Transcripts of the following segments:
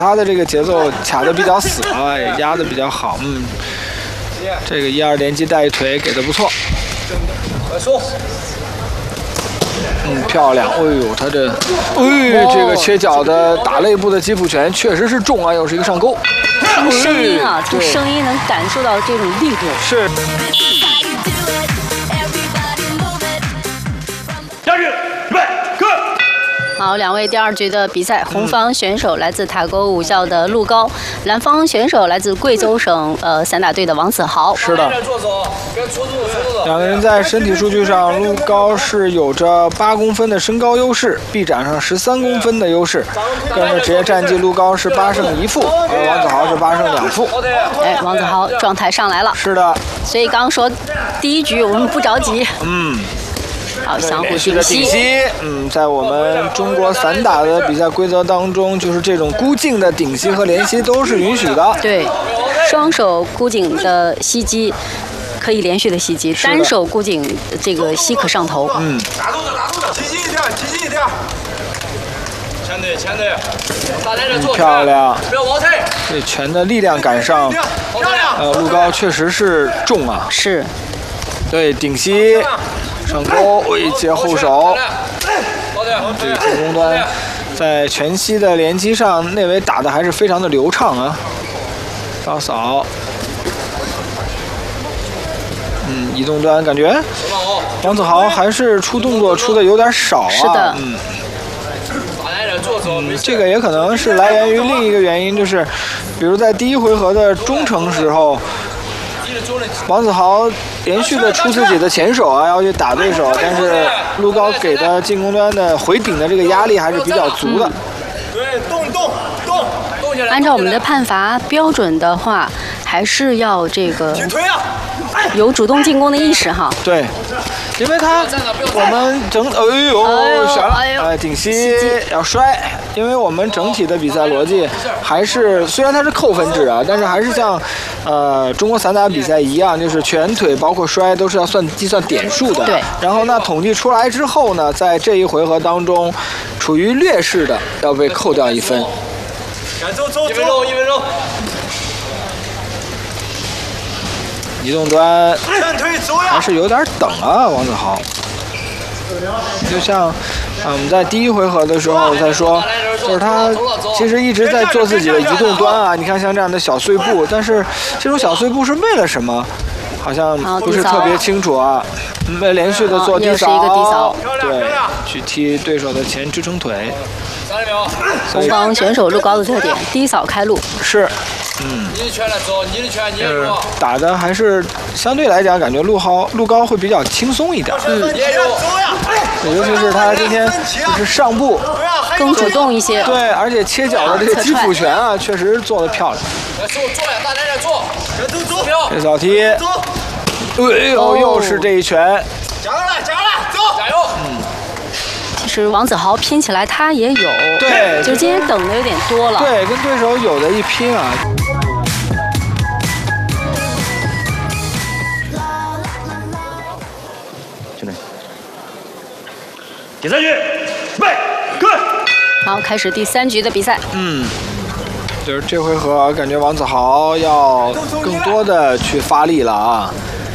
他的这个节奏卡得比较死啊，也压得比较好。这个1-2连击带一腿给的不错。漂亮。哎呦，他这，这个切脚的打肋部的击腹拳确实是重啊，又是一个上勾。 听声音啊，从声音能感受到这种力度。 是。 下去，预备，开。 好，两位第2局的比赛，红方选手来自塔沟武校的陆高，蓝方选手来自贵州省散打队的王子豪。 是的。两个人在身体数据上，陆高是有着8公分的身高优势，臂展上13公分的优势。个人的职业战绩，陆高是8胜1负，而王子豪是8胜2负。 哎，王子豪状态上来了。 是的。 所以刚刚说第1局我们不着急。好，相互顶膝。在我们中国散打的比赛规则当中，就是这种箍颈的顶膝和连膝都是允许的。 对，双手箍颈的膝击可以连续的袭击，单手箍颈这个膝可上头。 打住，提近一点。前队，大家做漂亮， 不要往退。 这拳的力量感上，陆高确实是重啊。 是。 对，顶膝。上勾，接后手，这个进攻端在拳膝的连击上，内围打的还是非常的流畅啊。高扫，移动端感觉王子豪还是出动作出的有点少啊。 是的。 这个也可能是来源于另一个原因，就是比如在第1回合的中程时候。王子豪连续的出自己的前手啊，要去打对手，但是陆高给的进攻端的回顶的这个压力还是比较足的。 对，动起来。 按照我们的判罚标准的话，还是要这个有主动进攻的意识哈。 对，因为我们悬了，顶膝要摔，因为我们整体的比赛逻辑还是虽然它是扣分制啊，但是还是像中国散打比赛一样，就是拳腿包括摔都是要计算点数的。 对。 然后呢，统计出来之后呢，在这一回合当中，处于劣势的要被扣掉1分。 走，1分钟。 移动端还是有点等啊，王子豪。就像我们在第1回合的时候在说，就是他其实一直在做自己的移动端啊。你看像这样的小碎步，但是这种小碎步是为了什么？好像不是特别清楚啊。连续的做低扫，对，去踢对手的前支撑腿。 红方选手陆高的特点，低扫开路。 是。 你的拳来走，你的拳你也有。 打的还是相对来讲，感觉陆高会比较轻松一点。尤其是他今天就是上步更主动一些。 对，而且切脚的这个击腹拳啊，确实做得漂亮。 做呀，大家来做。 这小踢，又是这一拳。 加油，走！加油！ 其实王子豪拼起来他也有， 对， 就是今天等的有点多了。 对，跟对手有的一拼啊。 兄弟，点3局，备，开。 好，开始第3局的比赛。 就是这回合感觉王子豪要更多的去发力了啊，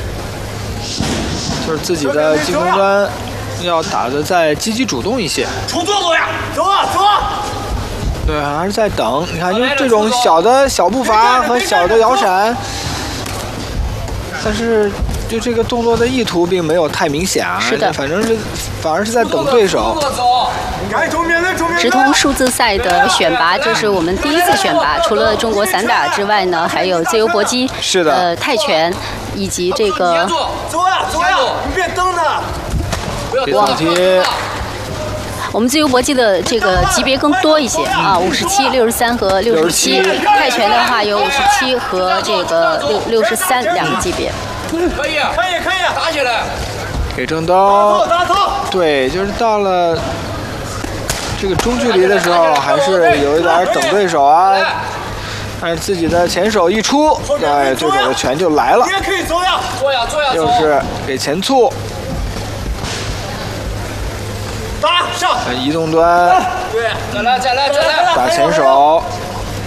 就是自己的进攻端要打得再积极主动一些。 出动作呀，走！ 对，还是在等。你看，就是这种小步伐和小的摇闪，但是就这个动作的意图并没有太明显啊。 是的， 反而是在等对手。 直通数字赛的选拔，这是我们第1次选拔。除了中国散打之外呢，还有自由搏击、 是的， 泰拳以及这个。 走呀！你别蹬他。 别动踢。 我们自由搏击的这个级别更多一些啊，57、63和67。泰拳的话有57和这个63两个级别。 可以，打起来。 给正刀。 打头。 对，就是到了这个中距离的时候，还是有一点等对手啊。但是自己的前手一出，对手的拳就来了。 也可以走呀，坐呀， 又是给前簇。 打上。 移动端。 对，再来。 打前手。